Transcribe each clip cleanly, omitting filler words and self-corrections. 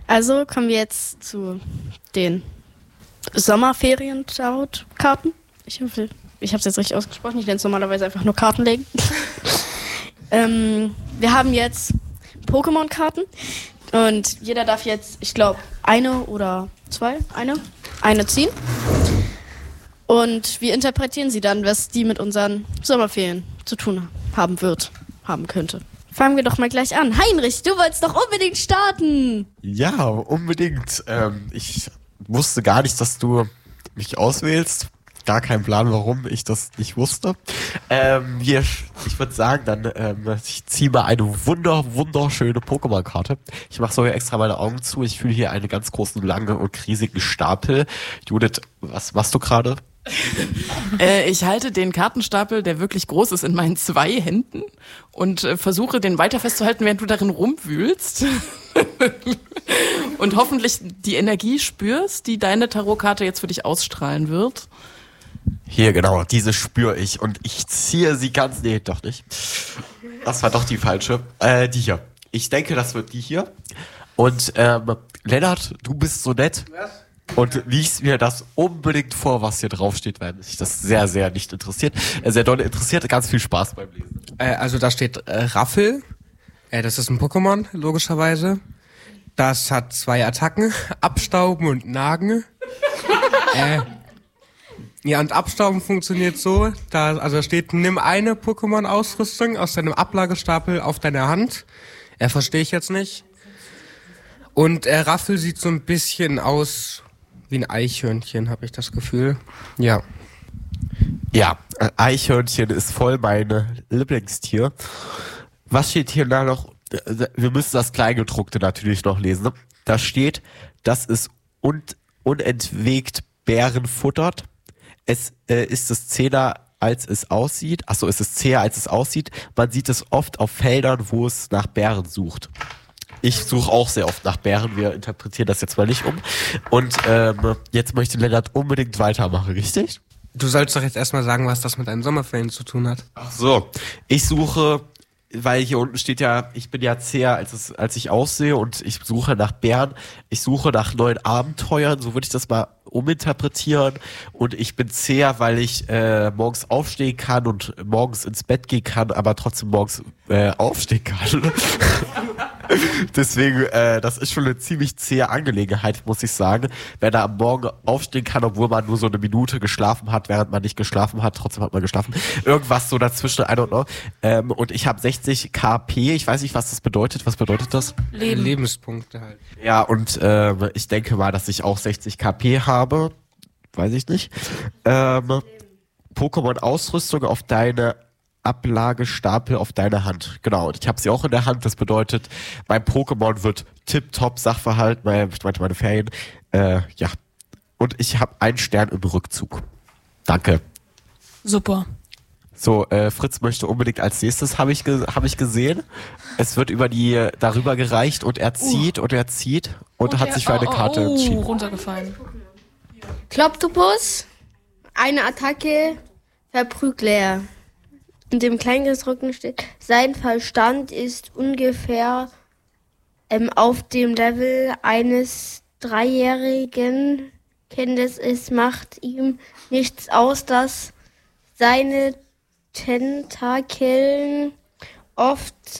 Also kommen wir jetzt zu den Sommerferien-Tarotkarten. Ich hoffe, ich habe es jetzt richtig ausgesprochen. Ich nenne es normalerweise einfach nur Karten legen. Wir haben jetzt Pokémon-Karten und jeder darf jetzt, ich glaube, eine oder zwei, eine ziehen. Und wir interpretieren sie dann, was die mit unseren Sommerferien zu tun haben könnte. Fangen wir doch mal gleich an. Heinrich, du wolltest doch unbedingt starten. Ja, unbedingt. Ich wusste gar nicht, dass du mich auswählst. Gar kein Plan, warum ich das nicht wusste. Ich würde sagen, dann ich ziehe mal eine wunderschöne Pokémon-Karte. Ich mache sogar extra meine Augen zu. Ich fühle hier einen ganz großen, langen und riesigen Stapel. Judith, was machst du gerade? Ich halte den Kartenstapel, der wirklich groß ist, in meinen 2 Händen und versuche, den weiter festzuhalten, während du darin rumwühlst. Und hoffentlich die Energie spürst, die deine Tarotkarte jetzt für dich ausstrahlen wird. Hier, genau, diese spüre ich und ich ziehe sie ganz... Nee, doch nicht. Das war doch die falsche. Die hier. Ich denke, das wird die hier. Und Lennart, du bist so nett. Was? Und liest mir das unbedingt vor, was hier draufsteht, weil mich das sehr, sehr nicht interessiert. Sehr doll interessiert, ganz viel Spaß beim Lesen. Also da steht Raffel. Das ist ein Pokémon, logischerweise. Das hat 2 Attacken, Abstauben und Nagen. Ja, und Abstauben funktioniert so, da steht, nimm eine Pokémon-Ausrüstung aus deinem Ablagestapel auf deine Hand. Verstehe ich jetzt nicht. Und Raffel sieht so ein bisschen aus wie ein Eichhörnchen, habe ich das Gefühl. Ja. Ja, Eichhörnchen ist voll mein Lieblingstier. Was steht hier da noch? Wir müssen das Kleingedruckte natürlich noch lesen. Da steht, das ist unentwegt Bären futtert. Es ist es zäher, als es aussieht. Achso, es ist zäher, als es aussieht. Man sieht es oft auf Feldern, wo es nach Bären sucht. Ich suche auch sehr oft nach Bären. Wir interpretieren das jetzt mal nicht um. Und jetzt möchte Lennart unbedingt weitermachen, richtig? Du sollst doch jetzt erstmal sagen, was das mit deinen Sommerferien zu tun hat. Ach so, ich suche, weil hier unten steht ja, ich bin ja zäher, als ich aussehe und ich suche nach Bären. Ich suche nach neuen Abenteuern, so würde ich das mal uminterpretieren. Und ich bin zäher, weil ich morgens aufstehen kann und morgens ins Bett gehen kann, aber trotzdem morgens aufstehen kann. Deswegen, das ist schon eine ziemlich zähe Angelegenheit, muss ich sagen. Wenn er am Morgen aufstehen kann, obwohl man nur so eine Minute geschlafen hat, während man nicht geschlafen hat, trotzdem hat man geschlafen. Irgendwas so dazwischen, I don't know. Und ich habe 60 KP, ich weiß nicht, was das bedeutet. Was bedeutet das? Lebenspunkte halt. Ja, und ich denke mal, dass ich auch 60 KP habe. Weiß ich nicht. Pokémon-Ausrüstung auf deine Ablagestapel auf deine Hand. Genau, und ich habe sie auch in der Hand. Das bedeutet, mein Pokémon wird tipptopp Sachverhalt, meine Ferien. Ja. Und ich habe 1 Stern im Rückzug. Danke. Super. So, Fritz möchte unbedingt als nächstes, habe ich gesehen. Es wird darüber gereicht und er zieht und hat sich für eine Karte entschieden. Runtergefallen. Kloptopus, eine Attacke, Verprügler. In dem Kleingedruckten steht, sein Verstand ist ungefähr auf dem Level eines 3-jährigen Kindes. Es macht ihm nichts aus, dass seine Tentakeln oft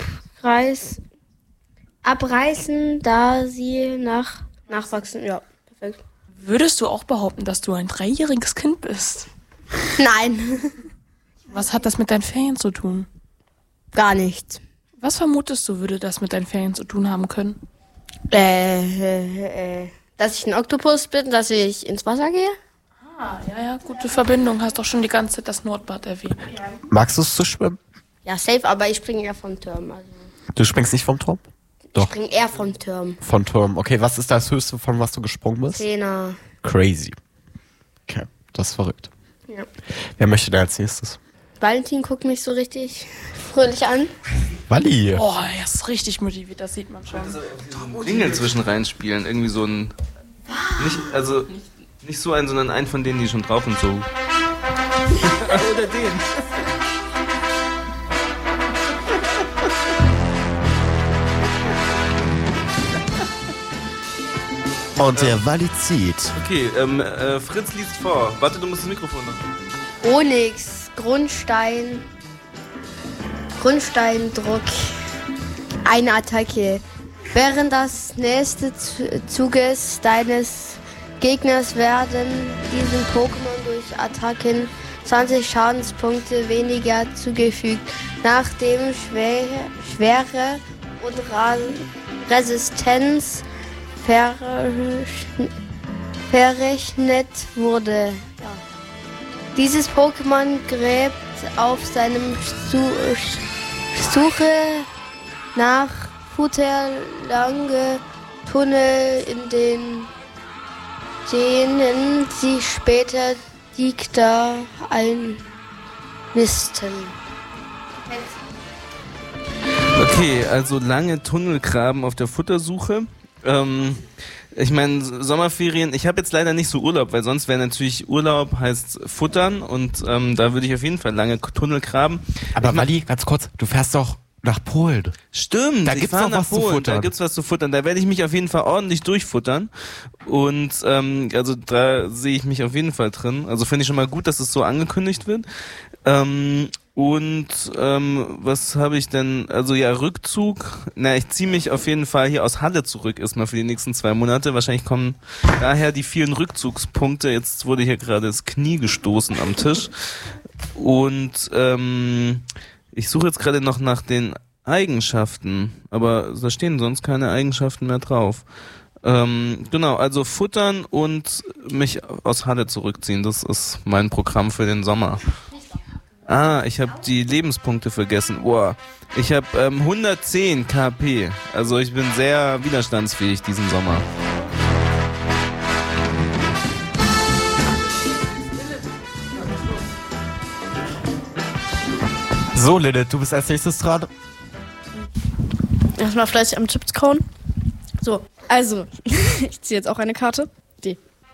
abreißen, da sie nachwachsen. Ja, perfekt. Würdest du auch behaupten, dass du ein 3-jähriges Kind bist? Nein. Was hat das mit deinen Ferien zu tun? Gar nichts. Was vermutest du, würde das mit deinen Ferien zu tun haben können? Dass ich ein Oktopus bin, dass ich ins Wasser gehe. Ja, gute Verbindung. Hast doch schon die ganze Zeit das Nordbad erwähnt. Ja. Magst du es zu schwimmen? Ja, safe, aber ich springe eher vom Turm. Also. Du springst nicht vom Turm? Doch. Ich springe eher vom Turm. Von Turm. Okay, was ist das Höchste, von was du gesprungen bist? 10er. Crazy. Okay, das ist verrückt. Ja. Wer möchte denn als nächstes? Valentin guckt mich so richtig fröhlich an. Walli. Oh, er ist richtig motiviert, das sieht man schon. Jingle zwischen reinspielen, irgendwie so ein... Nicht so einen, sondern einen von denen, die schon drauf und so. Oder den. Und der Walli zieht. Okay, Fritz liest vor. Warte, du musst das Mikrofon noch. Onyx, Grundsteindruck. Eine Attacke. Während des nächsten Zuges deines Gegners werden diesen Pokémon durch Attacken 20 Schadenspunkte weniger zugefügt. Nachdem Schwere und Resistenz verrechnet wurde. Ja. Dieses Pokémon gräbt auf seinem Suche nach Futter lange Tunnel, in denen sie später Dichter einnisten. Okay, also lange Tunnelgraben auf der Futtersuche. Ich meine, Sommerferien, ich habe jetzt leider nicht so Urlaub, weil sonst wäre natürlich Urlaub heißt Futtern und da würde ich auf jeden Fall lange Tunnel graben. Aber Walli, ganz kurz, du fährst doch nach Polen. Stimmt, da gibt's doch was zu futtern. Da gibt's was zu futtern. Da werde ich mich auf jeden Fall ordentlich durchfuttern. Und also da sehe ich mich auf jeden Fall drin. Also finde ich schon mal gut, dass es so angekündigt wird. Was habe ich denn? Also ja, Rückzug. Na, ich ziehe mich auf jeden Fall hier aus Halle zurück erstmal für die nächsten 2 Monate. Wahrscheinlich kommen daher die vielen Rückzugspunkte. Jetzt wurde hier gerade das Knie gestoßen am Tisch. Und ich suche jetzt gerade noch nach den Eigenschaften, aber da stehen sonst keine Eigenschaften mehr drauf. Genau, also futtern und mich aus Halle zurückziehen, das ist mein Programm für den Sommer. Ah, ich habe die Lebenspunkte vergessen. Boah, ich habe 110 KP, also ich bin sehr widerstandsfähig diesen Sommer. So, Lilith, du bist als nächstes dran. Erstmal fleißig am Chips kauen. So, also, ich ziehe jetzt auch eine Karte. Die.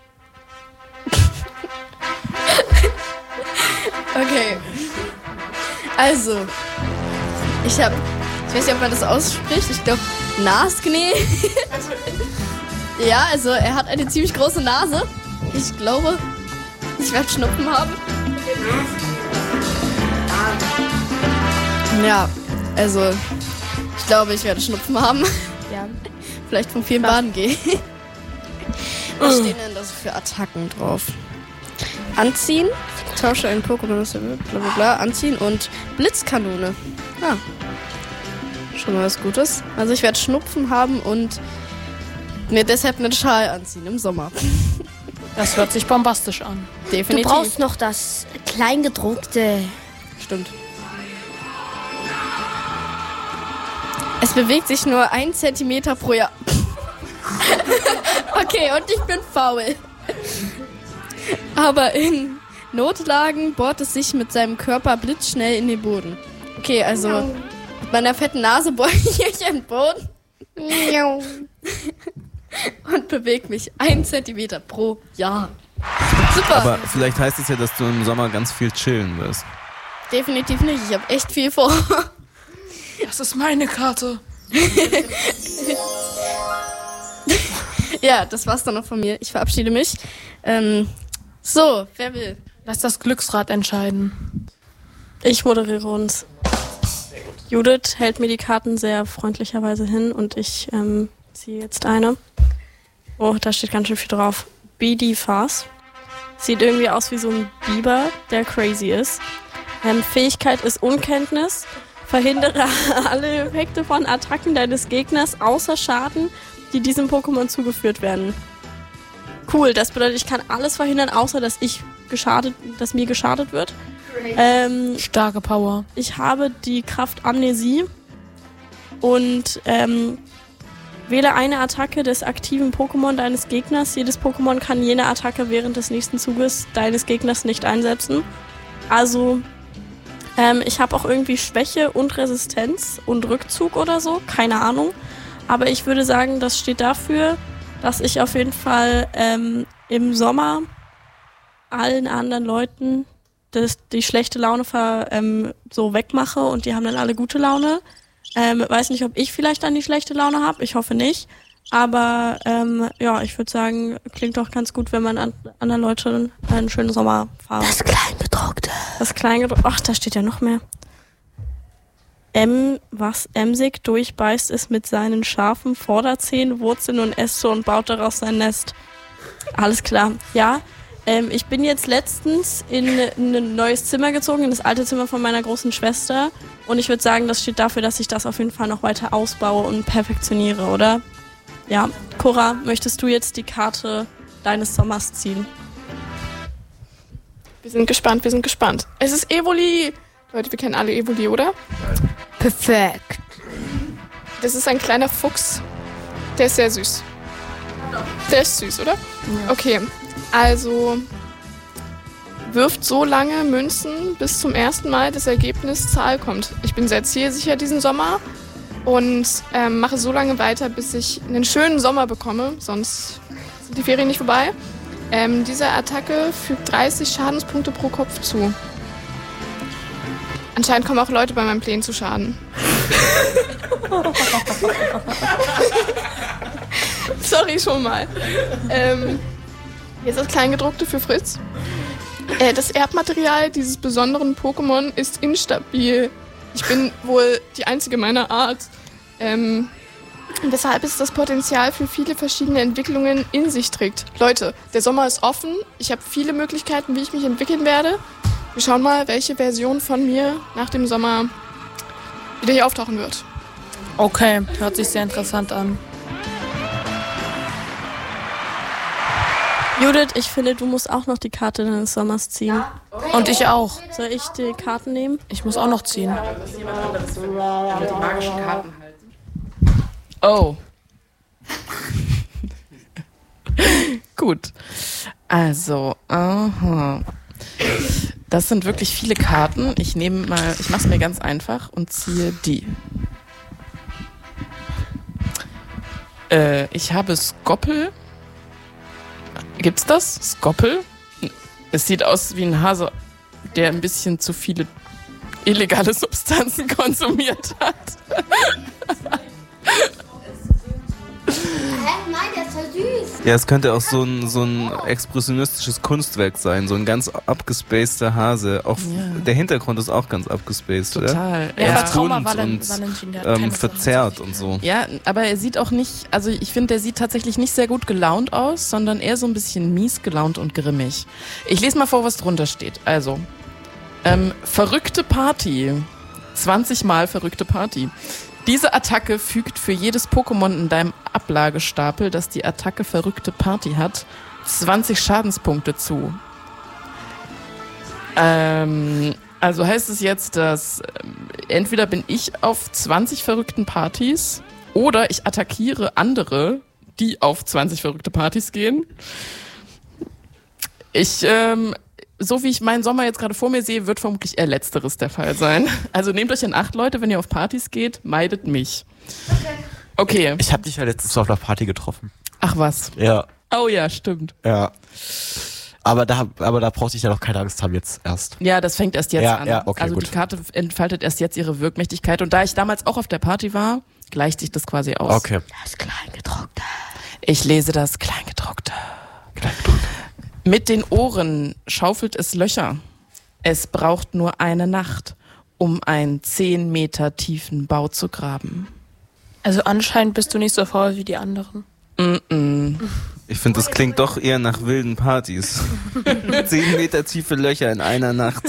Okay. Also, ich weiß nicht, ob man das ausspricht. Ich glaube, Nasknee. Ja, also, er hat eine ziemlich große Nase. Ich glaube, ich werde Schnupfen haben. Ja, also ich glaube, ich werde Schnupfen haben. Ja. Vielleicht vom vielen Baden gehen. Was stehen denn da so für Attacken drauf? Anziehen, tausche ein Pokémon, bla bla bla, anziehen und Blitzkanone. Ah, schon mal was Gutes. Also ich werde Schnupfen haben und mir deshalb einen Schal anziehen im Sommer. Das hört sich bombastisch an. Definitiv. Du brauchst noch das Kleingedruckte. Stimmt. Es bewegt sich nur 1 Zentimeter pro Jahr. Okay, und ich bin faul. Aber in Notlagen bohrt es sich mit seinem Körper blitzschnell in den Boden. Okay, also mit meiner fetten Nase bohre ich in den Boden. Und bewege mich 1 Zentimeter pro Jahr. Super. Aber vielleicht heißt es ja, dass du im Sommer ganz viel chillen wirst. Definitiv nicht, ich habe echt viel vor. Das ist meine Karte. Ja, das war's dann noch von mir. Ich verabschiede mich. So, wer will? Lass das Glücksrad entscheiden. Ich moderiere uns. Judith hält mir die Karten sehr freundlicherweise hin und ich ziehe jetzt eine. Oh, da steht ganz schön viel drauf. BD-Fast. Sieht irgendwie aus wie so ein Biber, der crazy ist. Fähigkeit ist Unkenntnis. Verhindere alle Effekte von Attacken deines Gegners außer Schaden, die diesem Pokémon zugeführt werden. Cool, das bedeutet, ich kann alles verhindern, außer dass mir geschadet wird. Starke Power. Ich habe die Kraft Amnesie und wähle eine Attacke des aktiven Pokémon deines Gegners. Jedes Pokémon kann jene Attacke während des nächsten Zuges deines Gegners nicht einsetzen. Also ich habe auch irgendwie Schwäche und Resistenz und Rückzug oder so, keine Ahnung. Aber ich würde sagen, das steht dafür, dass ich auf jeden Fall im Sommer allen anderen Leuten die schlechte Laune so wegmache und die haben dann alle gute Laune. Weiß nicht, ob ich vielleicht dann die schlechte Laune habe, ich hoffe nicht. Aber ja, ich würde sagen, klingt doch ganz gut, wenn man anderen Leuten einen schönen Sommer fahren. Das Kleingedruckte. Das Kleingedruckte. Ach, da steht ja noch mehr. Was emsig durchbeißt, ist mit seinen scharfen Vorderzähnen, Wurzeln und Äste und baut daraus sein Nest. Alles klar. Ja, ich bin jetzt letztens in ein neues Zimmer gezogen, in das alte Zimmer von meiner großen Schwester. Und ich würde sagen, das steht dafür, dass ich das auf jeden Fall noch weiter ausbaue und perfektioniere, oder? Ja, Cora, möchtest du jetzt die Karte deines Sommers ziehen? Wir sind gespannt. Es ist Evoli. Leute, wir kennen alle Evoli, oder? Perfekt. Das ist ein kleiner Fuchs. Der ist sehr süß. Der ist süß, oder? Ja. Okay, also wirft so lange Münzen, bis zum ersten Mal das Ergebnis Zahl kommt. Ich bin sehr zielsicher diesen Sommer und mache so lange weiter, bis ich einen schönen Sommer bekomme, sonst sind die Ferien nicht vorbei. Diese Attacke fügt 30 Schadenspunkte pro Kopf zu. Anscheinend kommen auch Leute bei meinen Plänen zu Schaden. Sorry schon mal. Jetzt das Kleingedruckte für Fritz. Das Erbmaterial dieses besonderen Pokémon ist instabil. Ich bin wohl die einzige meiner Art. Weshalb es das Potenzial für viele verschiedene Entwicklungen in sich trägt. Leute, der Sommer ist offen. Ich habe viele Möglichkeiten, wie ich mich entwickeln werde. Wir schauen mal, welche Version von mir nach dem Sommer wieder hier auftauchen wird. Okay, hört sich sehr interessant an. Judith, ich finde, du musst auch noch die Karte deines Sommers ziehen. Ja, okay. Und ich auch. Soll ich die Karten nehmen? Ich muss auch noch ziehen. Dass jemand anderes die magischen Karten halten. Oh. Gut. Also, aha. Das sind wirklich viele Karten. Ich mache es mir ganz einfach und ziehe die. Ich habe Skoppel. Gibt's das? Skoppel? Es sieht aus wie ein Hase, der ein bisschen zu viele illegale Substanzen konsumiert hat. Nein, der ist so süß. Ja, es könnte auch so ein expressionistisches Kunstwerk sein, so ein ganz abgespaceter Hase. Auch der Hintergrund ist auch ganz abgespaced, total. Oder? Ja, Bunt und verzerrt und so. Ja, aber er sieht auch nicht, also ich finde, der sieht tatsächlich nicht sehr gut gelaunt aus, sondern eher so ein bisschen mies gelaunt und grimmig. Ich lese mal vor, was drunter steht. Also, verrückte Party. 20 Mal verrückte Party. Diese Attacke fügt für jedes Pokémon in deinem Ablagestapel, das die Attacke verrückte Party hat, 20 Schadenspunkte zu. Also heißt es jetzt, dass entweder bin ich auf 20 verrückten Partys oder ich attackiere andere, die auf 20 verrückte Partys gehen. So wie ich meinen Sommer jetzt gerade vor mir sehe, wird vermutlich eher Letzteres der Fall sein. Also nehmt euch in Acht, Leute, wenn ihr auf Partys geht, meidet mich. Okay. Ich habe dich ja letztens auf einer Party getroffen. Ach was. Ja. Oh ja, stimmt. Ja. Aber da brauchte ich ja noch keine Angst haben jetzt erst. Ja, das fängt erst jetzt an. Ja, okay, also gut. Die Karte entfaltet erst jetzt ihre Wirkmächtigkeit. Und da ich damals auch auf der Party war, gleicht sich das quasi aus. Okay. Das Kleingedruckte. Ich lese das Kleingedruckte. Mit den Ohren schaufelt es Löcher. Es braucht nur eine Nacht, um einen 10 Meter tiefen Bau zu graben. Also anscheinend bist du nicht so faul wie die anderen. Ich finde, das klingt doch eher nach wilden Partys. 10 Meter tiefe Löcher in einer Nacht.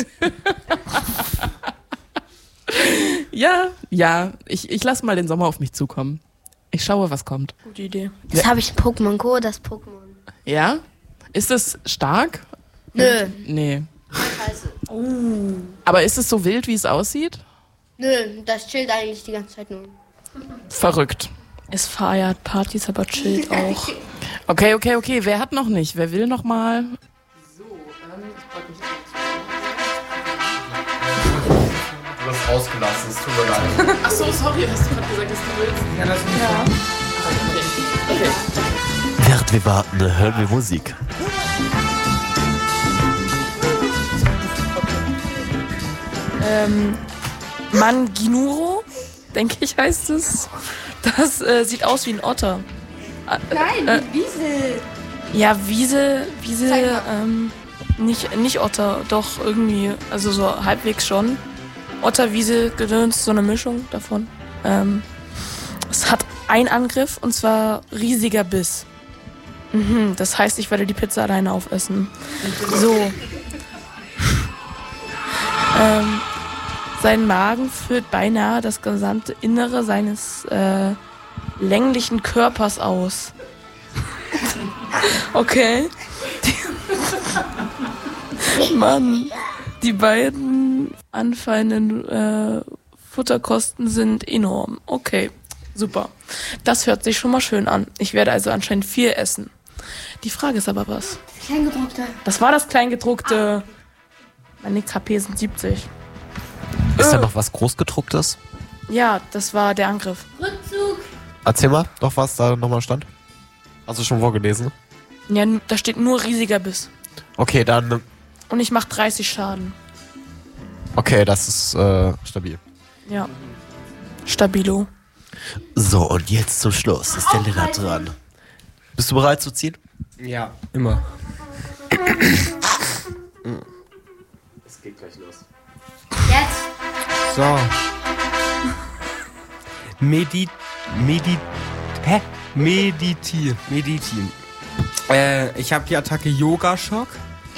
Ja, ich lasse mal den Sommer auf mich zukommen. Ich schaue, was kommt. Gute Idee. Jetzt habe ich ein Pokémon Go, das Pokémon. Ja? Ist es stark? Nö. Nee. Aber ist es so wild, wie es aussieht? Nö, das chillt eigentlich die ganze Zeit nur. Verrückt. Es feiert Partys, aber chillt auch. Okay. Wer hat noch nicht? Wer will noch mal? Du hast ausgelassen, es tut mir leid. Ach so, sorry, hast du gerade gesagt, dass du willst? Ja, das ist okay. Während wir warten, hören wir Musik. Manginuro, denke ich, heißt es. Das sieht aus wie ein Otter. Nein, Wiesel. Ja, Wiesel, nicht Otter, doch irgendwie, also so halbwegs schon. Otter, Wiesel, Gedöns, so eine Mischung davon. Es hat einen Angriff und zwar riesiger Biss. Das heißt, ich werde die Pizza alleine aufessen. So. Sein Magen füllt beinahe das gesamte Innere seines länglichen Körpers aus. Okay. Mann, die beiden anfallenden Futterkosten sind enorm. Okay, super. Das hört sich schon mal schön an. Ich werde also anscheinend viel essen. Die Frage ist aber was? Kleingedruckte. Das war das Kleingedruckte. Meine KP sind 70. Ist da noch was Großgedrucktes? Ja, das war der Angriff. Rückzug. Erzähl mal doch, was da nochmal stand. Hast du schon vorgelesen? Ja, da steht nur riesiger Biss. Okay, dann... Und ich mache 30 Schaden. Okay, das ist stabil. Ja. Stabilo. So, und jetzt zum Schluss ist der Lennart dran. Bist du bereit zu ziehen? Ja, immer. Es geht gleich los. Jetzt. So. Meditieren. Ich habe die Attacke Yoga-Schock.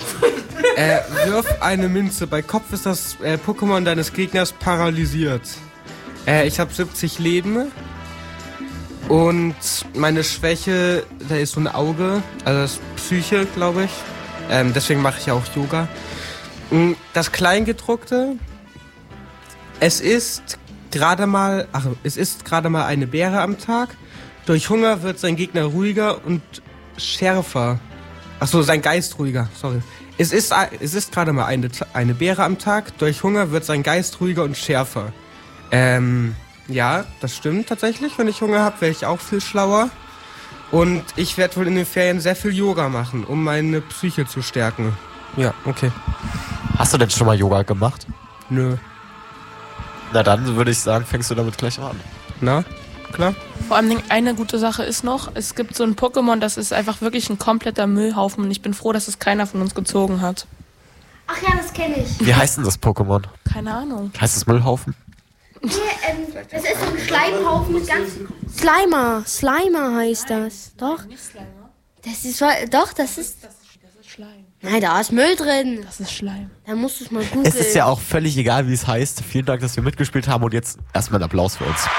Wirf eine Münze. Bei Kopf ist das Pokémon deines Gegners paralysiert. Ich habe 70 Leben. Und meine Schwäche, da ist so ein Auge. Also das ist Psyche, glaube ich. Deswegen mache ich auch Yoga. Das Kleingedruckte. Es ist gerade mal eine Beere am Tag. Durch Hunger wird sein Gegner ruhiger und schärfer. Achso, sein Geist ruhiger, sorry. Es ist gerade mal eine Beere am Tag. Durch Hunger wird sein Geist ruhiger und schärfer. Ja, das stimmt tatsächlich. Wenn ich Hunger habe, werde ich auch viel schlauer. Und ich werde wohl in den Ferien sehr viel Yoga machen, um meine Psyche zu stärken. Ja, okay. Hast du denn schon mal Yoga gemacht? Nö. Na dann würde ich sagen, fängst du damit gleich an. Na, klar? Vor allem eine gute Sache ist noch, es gibt so ein Pokémon, das ist einfach wirklich ein kompletter Müllhaufen und ich bin froh, dass es keiner von uns gezogen hat. Ach ja, das kenne ich. Wie heißt denn das Pokémon? Keine Ahnung. Heißt es Müllhaufen? Nee, das ist so ein Schleimhaufen mit ganz... Slimer heißt das. Doch. Das ist... Doch, das ist... Schleim. Nein, da ist Müll drin. Das ist Schleim. Da musst du es mal googeln. Es ist ja auch völlig egal, wie es heißt. Vielen Dank, dass wir mitgespielt haben und jetzt erstmal ein Applaus für uns.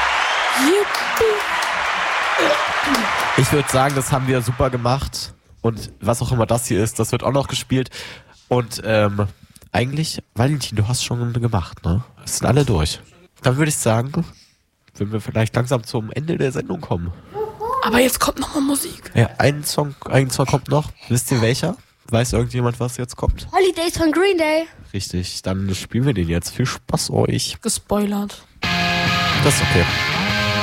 Ich würde sagen, das haben wir super gemacht. Und was auch immer das hier ist, das wird auch noch gespielt. Und eigentlich, Valentin, du hast schon gemacht, ne? Es sind alle durch. Dann würde ich sagen, wenn wir vielleicht langsam zum Ende der Sendung kommen. Aber jetzt kommt nochmal Musik. Ja, ein Song kommt noch. Wisst ihr welcher? Weiß irgendjemand, was jetzt kommt? Holidays von Green Day. Richtig, dann spielen wir den jetzt. Viel Spaß euch. Gespoilert. Das ist okay.